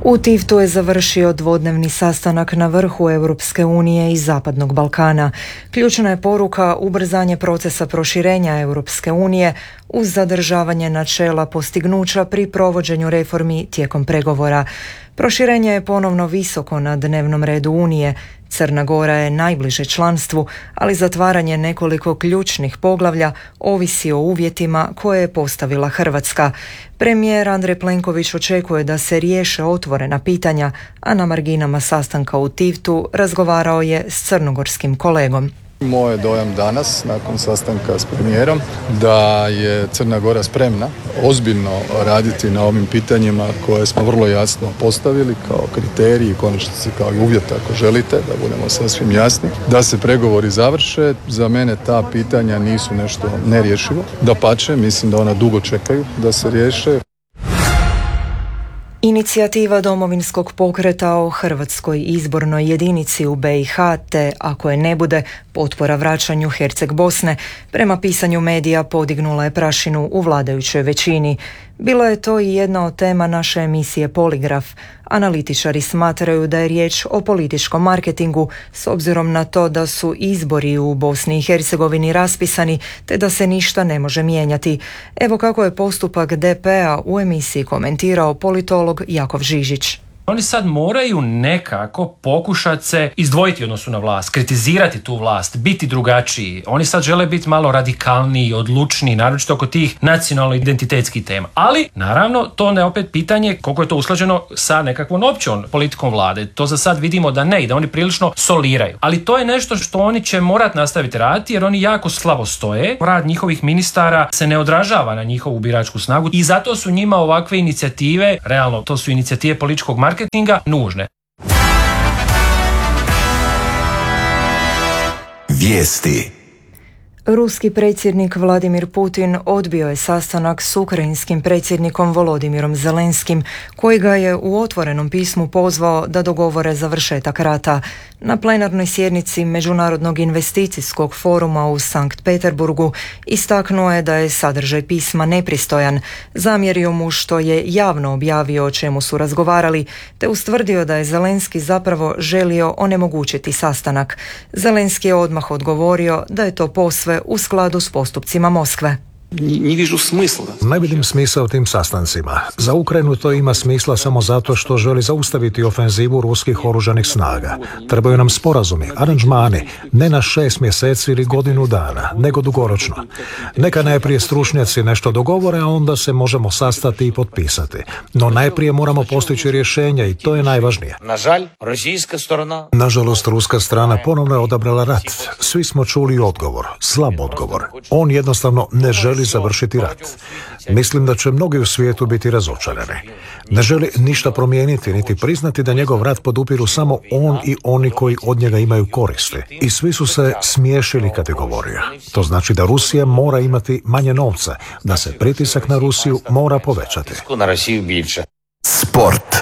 U Tivtu je završio dvodnevni sastanak na vrhu Europske unije i Zapadnog Balkana. Ključna je poruka ubrzanje procesa proširenja Europske unije uz zadržavanje načela postignuća pri provođenju reformi tijekom pregovora. Proširenje je ponovno visoko na dnevnom redu Unije. Crna Gora je najbliže članstvu, ali zatvaranje nekoliko ključnih poglavlja ovisi o uvjetima koje je postavila Hrvatska. Premijer Andrej Plenković očekuje da se riješe otvorena pitanja, a na marginama sastanka u Tivtu razgovarao je s crnogorskim kolegom. Moj je dojam danas, nakon sastanka s premijerom, da je Crna Gora spremna ozbiljno raditi na ovim pitanjima koje smo vrlo jasno postavili kao kriteriji i konačnici kao i uvjet, ako želite, da budemo sasvim jasni, da se pregovori završe. Za mene ta pitanja nisu nešto nerješivo. Dapače, mislim da ona dugo čekaju da se riješe. Inicijativa Domovinskog pokreta o hrvatskoj izbornoj jedinici u BiH te, ako je ne bude, potpora vraćanju Herceg-Bosne, prema pisanju medija podignula je prašinu u vladajućoj većini. Bila je to i jedna od tema naše emisije Poligraf. Analitičari smatraju da je riječ o političkom marketingu s obzirom na to da su izbori u Bosni i Hercegovini raspisani te da se ništa ne može mijenjati. Evo kako je postupak DP-a u emisiji komentirao politolog Jakov Žižić. Oni sad moraju nekako pokušati se izdvojiti u odnosu na vlast, kritizirati tu vlast, biti drugačiji. Oni sad žele biti malo radikalniji, odlučniji, naročito oko tih nacionalno-identitetskih tema. Ali, naravno, to je opet pitanje koliko je to usklađeno sa nekakvom općom politikom vlade. To za sad vidimo da ne i da oni prilično soliraju. Ali to je nešto što oni će morati nastaviti raditi jer oni jako slabo stoje. Rad njihovih ministara se ne odražava na njihovu biračku snagu i zato su njima ovakve inicijative, realno to su inicijative političkog marketinga, nužne. Vijesti. Ruski predsjednik Vladimir Putin odbio je sastanak s ukrajinskim predsjednikom Volodimirom Zelenskim, koji ga je u otvorenom pismu pozvao da dogovore završetak rata. Na plenarnoj sjednici Međunarodnog investicijskog foruma u Sankt Peterburgu istaknuo je da je sadržaj pisma nepristojan, zamjerio mu što je javno objavio o čemu su razgovarali, te ustvrdio da je Zelenski zapravo želio onemogućiti sastanak. Zelenski je odmah odgovorio da je to posve u skladu s postupcima Moskve. Ne vidim smisla u tim sastancima. Za Ukrajinu to ima smisla samo zato što želi zaustaviti ofenzivu ruskih oružanih snaga. Trebaju nam sporazumi, aranžmani, ne na 6 mjeseci ili godinu dana, nego dugoročno. Neka najprije stručnjaci nešto dogovore, a onda se možemo sastati i potpisati. No najprije moramo postići rješenja i to je najvažnije. Nažalost, ruska strana ponovno je odabrala rat. Svi smo čuli odgovor, slab odgovor. On jednostavno ne želi završiti rat. Mislim da će mnogi u svijetu biti razočarani. Ne želi ništa promijeniti, niti priznati da njegov rat podupiru samo on i oni koji od njega imaju koristi. I svi su se smiješili kad je govorio. To znači da Rusija mora imati manje novca, da se pritisak na Rusiju mora povećati. Sport.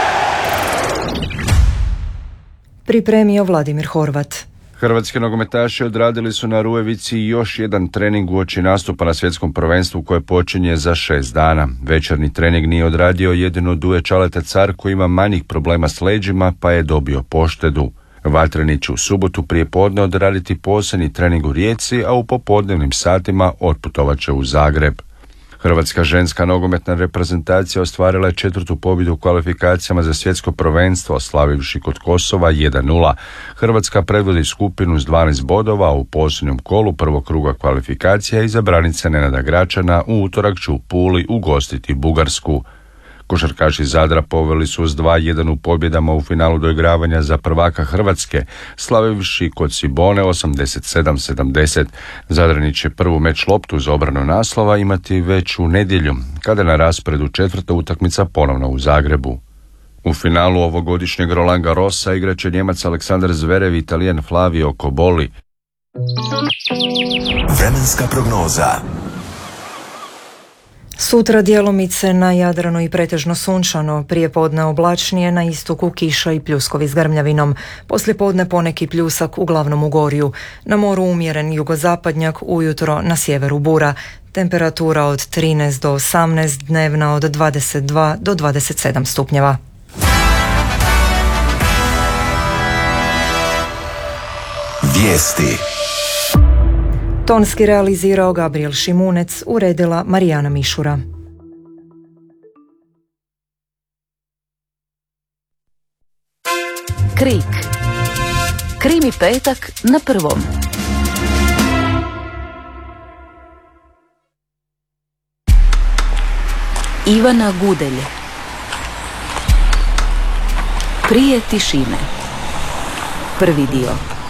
Pripremio Vladimir Horvat. Hrvatski nogometaši odradili su na Rujevici još jedan trening uoči nastupa na svjetskom prvenstvu koje počinje za 6 dana. Večernji trening nije odradio jedino Duje Čaleta Car koji ima manjih problema s leđima pa je dobio poštedu. Vatreni će u subotu prije podne odraditi posljednji trening u Rijeci, a u popodnevnim satima otputovat će u Zagreb. Hrvatska ženska nogometna reprezentacija ostvarila je 4. pobjedu u kvalifikacijama za svjetsko prvenstvo, slavivši kod Kosova 1-0. Hrvatska predvodi skupinu s 12 bodova, a u posljednjem kolu prvog kruga kvalifikacija iza branice Nenada Gračana u utorak će u Puli ugostiti Bugarsku. Košarkaši Zadra poveli su s 2-1 u pobjedama u finalu doigravanja za prvaka Hrvatske, slavivši kod Cibone 87-70. Zadrani će prvu meč loptu za obranu naslova imati već u nedjelju, kada je na raspredu 4. utakmica ponovno u Zagrebu. U finalu ovogodišnjeg Roland Garrosa igraće Njemac Aleksandar Zverev i Italijan Flavio Cobolli. Vremenska prognoza. Sutra djelomice na Jadranu i pretežno sunčano, prijepodne oblačnije, na istoku kiša i pljuskovi s grmljavinom. Poslijepodne poneki pljusak uglavnom u Gorju. Na moru umjeren jugozapadnjak, ujutro na sjeveru bura. Temperatura od 13 do 18, dnevna od 22 do 27 stupnjeva. Vijesti. Tonski realizirao Gabriel Šimunec, uredila Marijana Mišura. Krik. Krimi petak na prvom. Ivana Gudelj. Prije tišine. Prvi dio.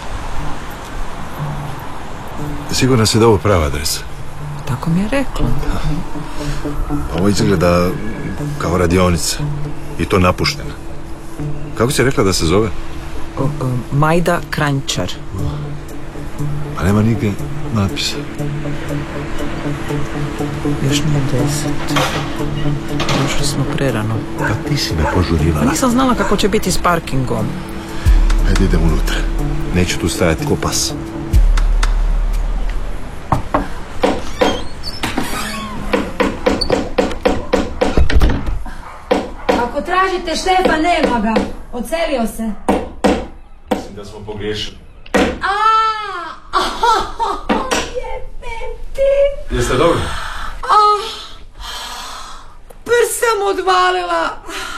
Sigurno si da ovo prava adresa? Tako mi je rekla. Ovo izgleda kao radionica. I to napuštena. Kako si rekla da se zove? Majda Kranjčar. Pa nema nigdje natpisa. Još nije 10. Došli smo prerano. Pa ti si me požurivala. Pa nisam znala kako će biti s parkingom. Ajde, idem unutra. Neću tu stajati ko pas. Ako tražite Štefa, nema ga. Odselio se. Mislim da smo pogriješili. Jebem ti. Jeste dobro? Prst sam odvalila.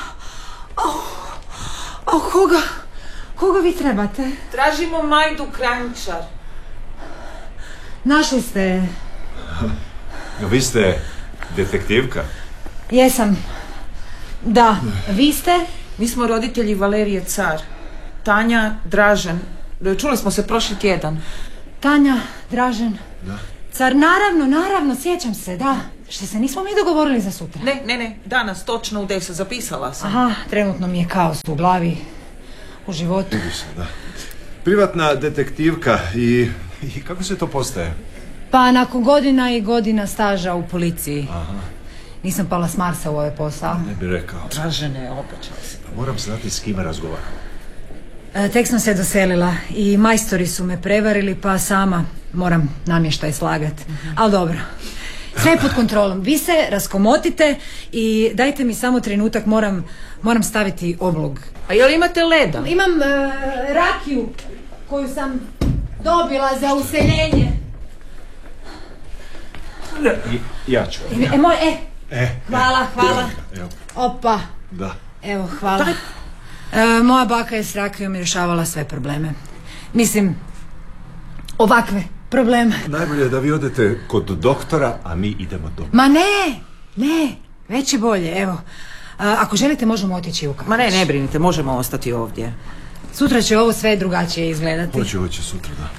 Koga vi trebate? Tražimo Majdu Kranjčar. Našli ste je. Vi ste detektivka? Jesam. Da, vi ste? Mi smo roditelji Valerije Car. Tanja, Dražen. Čuli smo se prošli tjedan. Tanja, Dražen. Da. Car, naravno, sjećam se, da. Što se nismo mi dogovorili za sutra? Ne, danas, točno u 10, zapisala sam. Aha, trenutno mi je kaos u glavi, u životu. Da. Privatna detektivka i kako se to postaje? Pa nakon godina i godina staža u policiji. Aha. Nisam pala s Marsa u ovaj posao. Ne bi rekao. Dražene, obećao si. Moram znati s kime razgovaram. Tek sam se doselila i majstori su me prevarili, pa sama moram namještaj slagati. Ali dobro, sve je pod kontrolom. Vi se raskomotite i dajte mi samo trenutak, moram staviti oblog. A jel imate leda? Imam rakiju koju sam dobila za useljenje. Ja ću. Hvala. Opa. Da. Evo, hvala. Moja baka je s rakijom rješavala sve probleme. Mislim, ovakve probleme. Najbolje je da vi odete kod doktora, a mi idemo doma. Ma ne, već je bolje, evo. Ako želite, možemo otići u kafić. Ma ne brinite, možemo ostati ovdje. Sutra će ovo sve drugačije izgledati. Hoće sutra, da.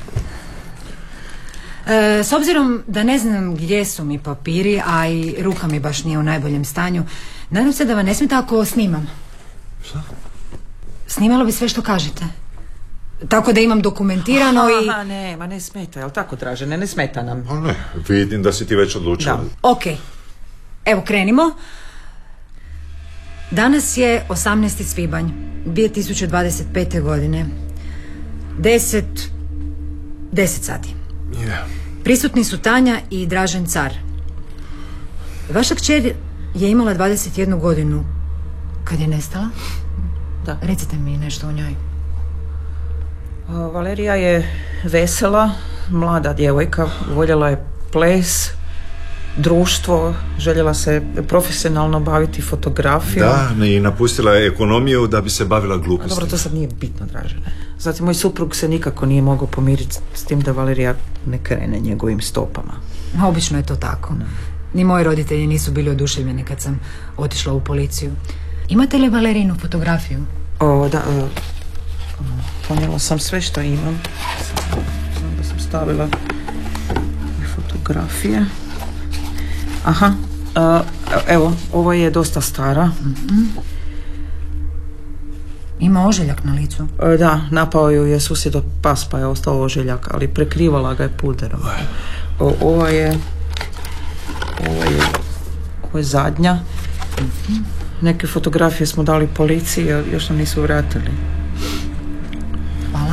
S obzirom da ne znam gdje su mi papiri, a i ruka mi baš nije u najboljem stanju, nadam se da vam ne smeta ako snimam. Šta? Snimalo bi sve što kažete. Tako da imam dokumentirano i... Aha, ne smeta, jel tako Dražene, ne smeta nam. Pa ne, vidim da si ti već odlučila. Da. Ok, evo krenimo. Danas je 18. svibanj 2025. godine. 10 sati. Yeah. Prisutni su Tanja i Dražen Car. Vaša kćer je imala 21 godinu kad je nestala. Da. Recite mi nešto o njoj. Valerija je vesela, mlada djevojka, voljela je ples, društvo, željela se profesionalno baviti fotografijom. Da, i napustila je ekonomiju da bi se bavila glupostima. Dobro, to sad nije bitno, Dražene. Zatim, moj suprug se nikako nije mogao pomiriti s tim da Valerija ne krene njegovim stopama. Obično je to tako. Ne. Ni moji roditelji nisu bili oduševljeni kad sam otišla u policiju. Imate li Valerinu fotografiju? Da, ponijela sam sve što imam. Znam da sam stavila fotografije. Aha, evo, ovo je dosta stara. Mm-hmm. Ima ožiljak na licu? Da, napao ju je susjed od pas pa je ostao ožiljak, ali prekrivala ga je pulderom. Ovo je zadnja. Mm-hmm. Neke fotografije smo dali policiji, još nam nisu vratili. Hvala.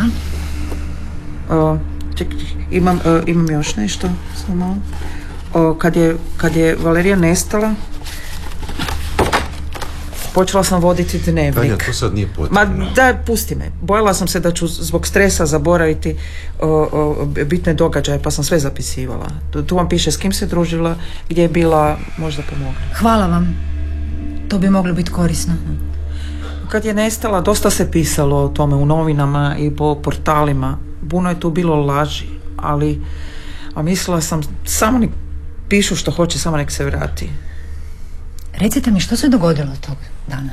Čekaj, imam još nešto, samo malo. Kad je Valerija nestala, Počela sam voditi dnevnik. Tanja, to sad nije potrebno. Ma da, pusti me. Bojala sam se da ću zbog stresa zaboraviti bitne događaje, pa sam sve zapisivala. Tu vam piše s kim se družila, gdje je bila, možda pomogne. Hvala vam. To bi moglo biti korisno. Kad je nestala, dosta se pisalo o tome u novinama i po portalima. Puno je tu bilo laži, ali mislila sam, samo nek pišu što hoće, samo nek se vrati. Recite mi, što se dogodilo tog dana?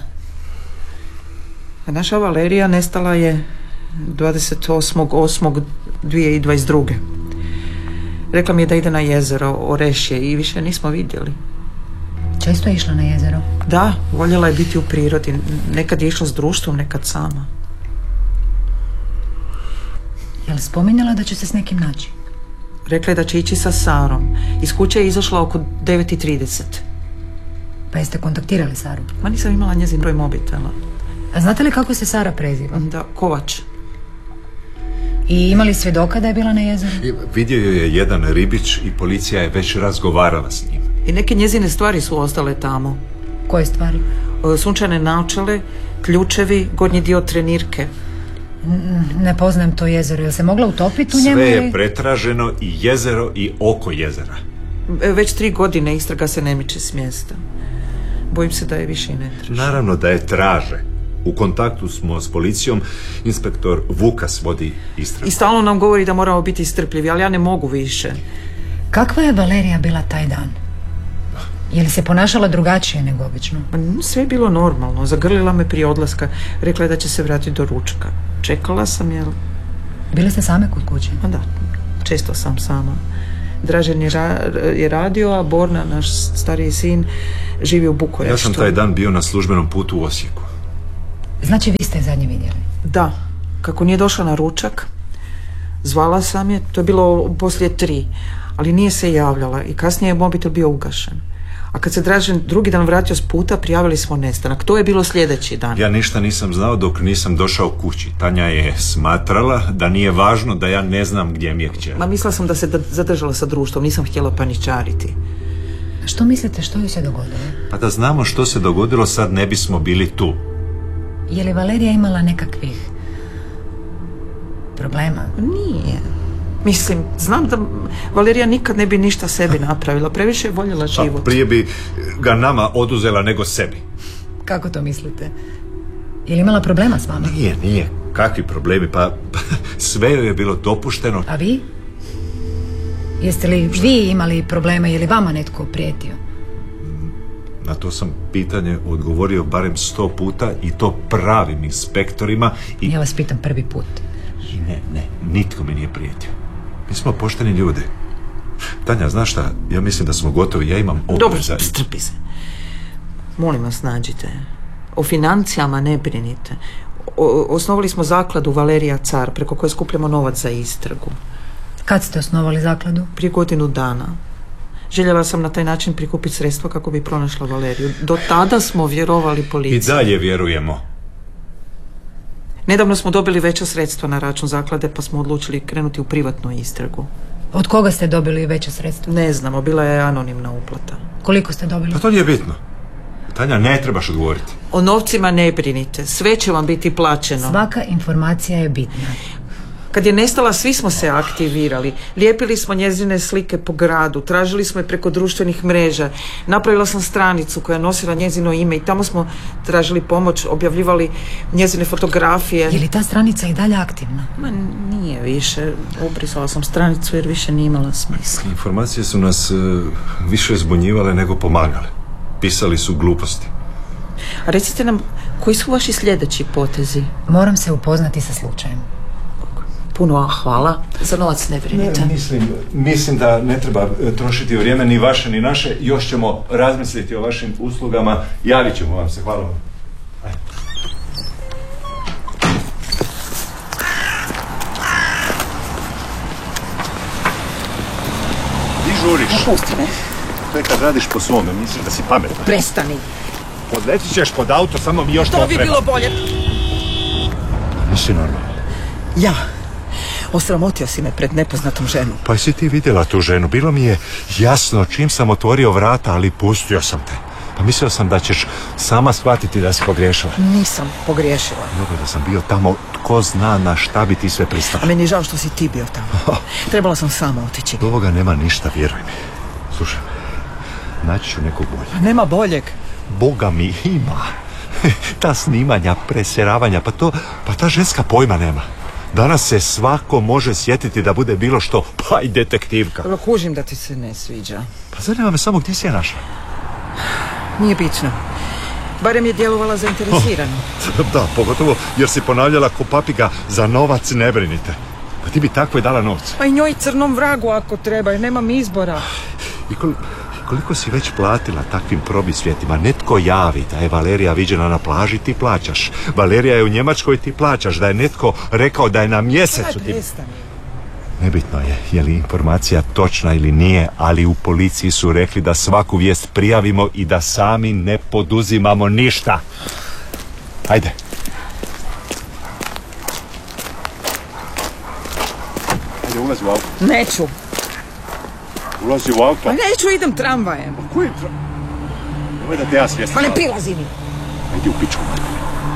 Naša Valerija nestala je 28.8.2022. Rekla mi je da ide na jezero Orešje i više nismo vidjeli. Često je išla na jezero? Da, voljela je biti u prirodi. Nekad je išla s društvom, nekad sama. Je li spominjala da će se s nekim naći? Rekla je da će ići sa Sarom. Iz kuće je izašla oko 9:30. Pa jeste kontaktirali Saru? Ma nisam imala njezin broj mobitela. A znate li kako se Sara preziva? Da, Kovač. I imali svjedoka da je bila na jezeru? Vidio je jedan ribić i policija je već razgovarala s njim. I neke njezine stvari su ostale tamo. Koje stvari? Sunčane naočale, ključevi, gornji dio trenirke. Ne poznajem to jezero. Je se mogla utopiti u njemu? Sve je pretraženo, i jezero i oko jezera. Već 3 godine istraga se ne miče s mjesta. Bojim se da je više i ne traže. Naravno da je traže. U kontaktu smo s policijom, inspektor Vukas vodi istragu. I stalno nam govori da moramo biti strpljivi, ali ja ne mogu više. Kakva je Valerija bila taj dan? Je li se ponašala drugačije nego obično? Sve je bilo normalno. Zagrlila me prije odlaska. Rekla je da će se vratiti do ručka. Čekala sam, jel? Bili ste same kod kuće? Pa da, često sam sama. Dražen je radio, a Borna, naš stariji sin, živi u Bukureštu. Ja sam taj dan bio na službenom putu u Osijeku. Znači vi ste je zadnje vidjeli? Da, kako nije došla na ručak, zvala sam je, to je bilo poslije 3, ali nije se javljala i kasnije je mobitel bio ugašen. A kad se Dražen drugi dan vratio s puta, prijavili smo nestanak. To je bilo sljedeći dan. Ja ništa nisam znao dok nisam došao kući. Tanja je smatrala da nije važno da ja ne znam gdje mi je kćer. Ma mislila sam da se zadržala sa društvom, nisam htjela paničariti. Što mislite, što joj se dogodilo? Pa da znamo što se dogodilo, sad ne bismo bili tu. Je li Valerija imala nekakvih problema? Nije. Mislim, znam da Valerija nikad ne bi ništa sebi napravila. Previše je voljela život. Pa prije bi ga nama oduzela nego sebi. Kako to mislite? Je li imala problema s vama? Nije. Kakvi problemi? Pa sve joj je bilo dopušteno. A vi? Jeste li vi imali problema? Je li vama netko prijetio? Na to sam pitanje odgovorio barem 100 puta i to pravim inspektorima i... Ja vas pitam prvi put. Ne, nitko mi nije prijetio. Mi smo pošteni ljudi. Tanja, znaš šta? Ja mislim da smo gotovi, ja imam obveza. Dobro, strpi se. Molim vas, nađite. O financijama ne brinite. Osnovali smo zakladu Valerija Car, preko koje skupljamo novac za istragu. Kad ste osnovali zakladu? Prije 1 godinu dana. Željela sam na taj način prikupiti sredstva kako bi pronašla Valeriju. Do tada smo vjerovali policiji. I dalje vjerujemo. Nedavno smo dobili veća sredstva na račun zaklade, pa smo odlučili krenuti u privatnu istragu. Od koga ste dobili veća sredstva? Ne znamo, bila je anonimna uplata. Koliko ste dobili? Pa to nije bitno. Tanja, ne trebaš odgovoriti. O novcima ne brinite, sve će vam biti plaćeno. Svaka informacija je bitna. Kad je nestala, svi smo se aktivirali. Lijepili smo njezine slike po gradu, tražili smo je preko društvenih mreža. Napravila sam stranicu koja je nosila njezino ime i tamo smo tražili pomoć, objavljivali njezine fotografije. Je li ta stranica i dalje aktivna? Ma nije više. Ubrisala sam stranicu jer više nije imala smisla. Informacije su nas više zbunjivale nego pomagale. Pisali su gluposti. A recite nam, koji su vaši sljedeći potezi? Moram se upoznati sa slučajem. Puno hvala. Za novac ne brinite. Mislim da ne treba trošiti vrijeme ni vaše ni naše. Još ćemo razmisliti o vašim uslugama. Javit ćemo vam se. Hvala vam. Di žuriš? Napusti me. Kad radiš po svome, misliš da si pametan. Prestani. Odletit ćeš pod auto, samo mi još to treba. To bi bilo bolje. Nisi normalno. Ja. Osramotio si me pred nepoznatom ženom. Pa si ti vidjela tu ženu? Bilo mi je jasno čim sam otvorio vrata, ali pustio sam te. Pa mislio sam da ćeš sama shvatiti da si pogriješila. Nisam pogriješila. Dobro da sam bio tamo, tko zna na šta bi ti sve pristala. A meni je žao što si ti bio tamo. Trebala sam sama otići. Od ovoga nema ništa, vjeruj mi. Slušaj, naći ću nekog boljeg. Nema boljeg. Boga mi ima. Ta snimanja, presjeravanja, pa ta ženska pojma nema. Danas se svako može sjetiti da bude bilo što, pa i detektivka. Kužim da ti se ne sviđa. Pa zanima me samo gdje si je našla. Nije bitno. Barem je djelovala zainteresirano. Da, pogotovo jer si ponavljala ko papiga, za novac ne brinite. Pa ti bi tako i dala novce. Pa i njoj crnom vragu ako treba, jer nemam izbora. I koliko si već platila takvim probisvijetima? Netko javi da je Valerija viđena na plaži, ti plaćaš. Valerija je u Njemačkoj, ti plaćaš. Da je netko rekao da je na mjesecu, ti... Nebitno je li informacija točna ili nije, ali u policiji su rekli da svaku vijest prijavimo i da sami ne poduzimamo ništa. Ajde. Ajde, ulazi u auto. Neću. Ulazi u auto. Pa neću, idem tramvajem. Koji tramvaj? Nemoj da te ja svjestim. Pa ne prilazi mi. Ajde u pičku.